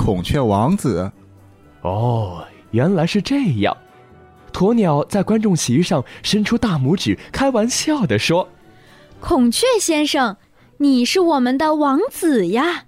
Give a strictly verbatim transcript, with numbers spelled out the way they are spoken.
孔雀王子。 哦，原来是这样。鸵鸟在观众席上伸出大拇指，开玩笑地说： 孔雀先生，你是我们的王子呀。